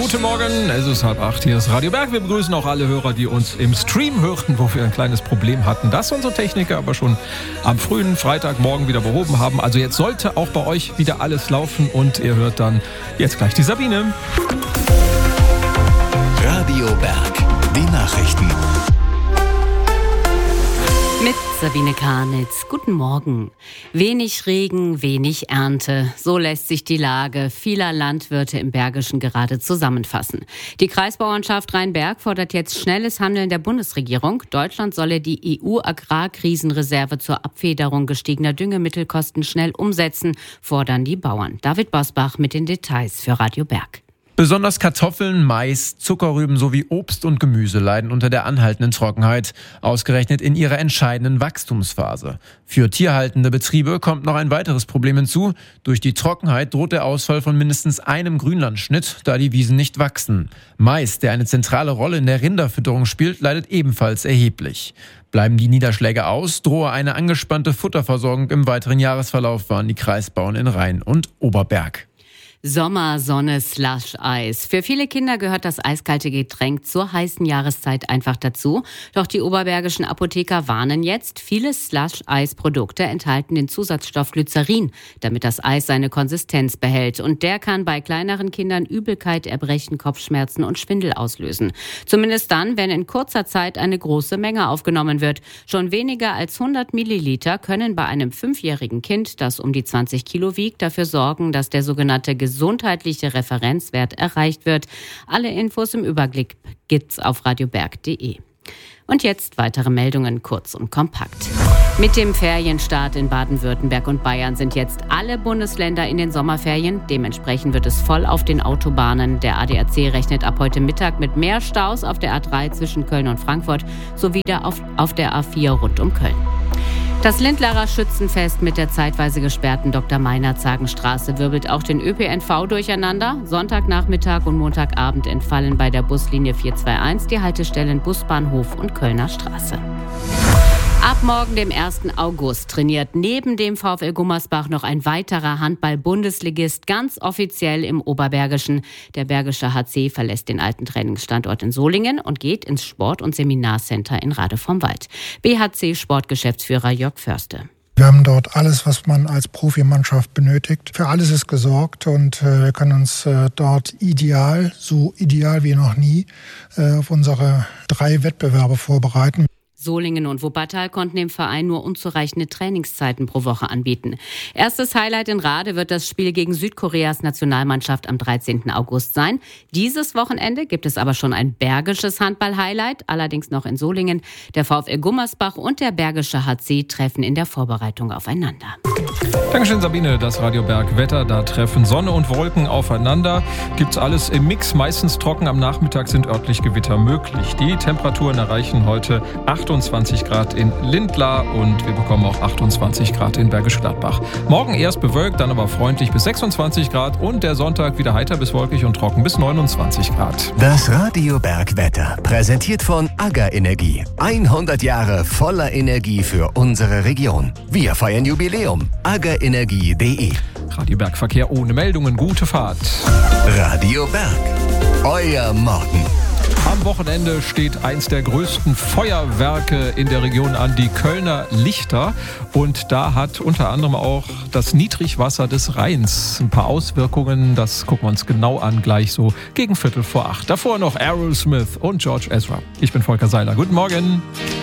Guten Morgen, es ist 7:30, hier ist Radio Berg. Wir begrüßen auch alle Hörer, die uns im Stream hören, wo wir ein kleines Problem hatten, das unsere Techniker aber schon am frühen Freitagmorgen wieder behoben haben. Also jetzt sollte auch bei euch wieder alles laufen und ihr hört dann jetzt gleich die Sabine. Radio Berg, die Nachrichten. Mit Sabine Karnitz. Guten Morgen. Wenig Regen, wenig Ernte. So lässt sich die Lage vieler Landwirte im Bergischen gerade zusammenfassen. Die Kreisbauernschaft Rhein-Berg fordert jetzt schnelles Handeln der Bundesregierung. Deutschland solle die EU-Agrarkrisenreserve zur Abfederung gestiegener Düngemittelkosten schnell umsetzen, fordern die Bauern. David Bosbach mit den Details für Radio Berg. Besonders Kartoffeln, Mais, Zuckerrüben sowie Obst und Gemüse leiden unter der anhaltenden Trockenheit, ausgerechnet in ihrer entscheidenden Wachstumsphase. Für tierhaltende Betriebe kommt noch ein weiteres Problem hinzu. Durch die Trockenheit droht der Ausfall von mindestens einem Grünlandschnitt, da die Wiesen nicht wachsen. Mais, der eine zentrale Rolle in der Rinderfütterung spielt, leidet ebenfalls erheblich. Bleiben die Niederschläge aus, drohe eine angespannte Futterversorgung im weiteren Jahresverlauf, waren die Kreisbauern in Rhein und Oberberg. Sommer, Sonne, Slush-Eis. Für viele Kinder gehört das eiskalte Getränk zur heißen Jahreszeit einfach dazu. Doch die oberbergischen Apotheker warnen jetzt, viele Slush-Eis-Produkte enthalten den Zusatzstoff Glycerin, damit das Eis seine Konsistenz behält. Und der kann bei kleineren Kindern Übelkeit, Erbrechen, Kopfschmerzen und Schwindel auslösen. Zumindest dann, wenn in kurzer Zeit eine große Menge aufgenommen wird. Schon weniger als 100 Milliliter können bei einem 5-jährigen Kind, das um die 20 Kilo wiegt, dafür sorgen, dass der sogenannte gesundheitliche Referenzwert erreicht wird. Alle Infos im Überblick gibt's auf radioberg.de. Und jetzt weitere Meldungen kurz und kompakt. Mit dem Ferienstart in Baden-Württemberg und Bayern sind jetzt alle Bundesländer in den Sommerferien. Dementsprechend wird es voll auf den Autobahnen. Der ADAC rechnet ab heute Mittag mit mehr Staus auf der A3 zwischen Köln und Frankfurt sowie auf der A4 rund um Köln. Das Lindlarer Schützenfest mit der zeitweise gesperrten Dr.-Meinhard-Sagen-Straße wirbelt auch den ÖPNV durcheinander. Sonntagnachmittag und Montagabend entfallen bei der Buslinie 421 die Haltestellen Busbahnhof und Kölner Straße. Ab morgen, dem 1. August, trainiert neben dem VfL Gummersbach noch ein weiterer Handball-Bundesligist ganz offiziell im Oberbergischen. Der Bergische HC verlässt den alten Trainingsstandort in Solingen und geht ins Sport- und Seminarcenter in Rade vom Wald. BHC-Sportgeschäftsführer Jörg Förste. Wir haben dort alles, was man als Profimannschaft benötigt. Für alles ist gesorgt und wir können uns dort so ideal wie noch nie, auf unsere 3 Wettbewerbe vorbereiten. Solingen und Wuppertal konnten dem Verein nur unzureichende Trainingszeiten pro Woche anbieten. Erstes Highlight in Rade wird das Spiel gegen Südkoreas Nationalmannschaft am 13. August sein. Dieses Wochenende gibt es aber schon ein bergisches Handball-Highlight, allerdings noch in Solingen. Der VfL Gummersbach und der Bergische HC treffen in der Vorbereitung aufeinander. Dankeschön, Sabine. Das Radio Berg Wetter, da treffen Sonne und Wolken aufeinander. Gibt's alles im Mix, meistens trocken. Am Nachmittag sind örtlich Gewitter möglich. Die Temperaturen erreichen heute 28 Grad in Lindlar und wir bekommen auch 28 Grad in Bergisch Gladbach. Morgen erst bewölkt, dann aber freundlich bis 26 Grad und der Sonntag wieder heiter bis wolkig und trocken bis 29 Grad. Das Radio Berg Wetter, präsentiert von AGA Energie. 100 Jahre voller Energie für unsere Region. Wir feiern Jubiläum. agaenergie.de. Radio Berg Verkehr ohne Meldungen, gute Fahrt. Radio Berg, euer Morgen. Am Wochenende steht eins der größten Feuerwerke in der Region an, die Kölner Lichter. Und da hat unter anderem auch das Niedrigwasser des Rheins ein paar Auswirkungen. Das gucken wir uns genau an, gleich so gegen 7:45. Davor noch Aerosmith und George Ezra. Ich bin Volker Seiler. Guten Morgen.